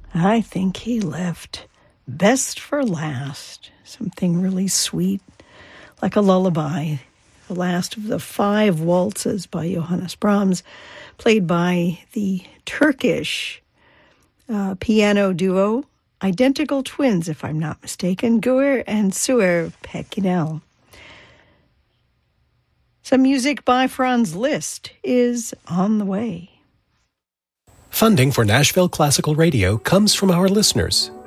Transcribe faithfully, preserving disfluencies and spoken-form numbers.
I think he left best for last. Something really sweet, like a lullaby. The last of the five waltzes by Johannes Brahms, played by the Turkish uh, piano duo, identical twins, if I'm not mistaken, Gur and Suer Pekinel. Some music by Franz Liszt is on the way. Funding for Nashville Classical Radio comes from our listeners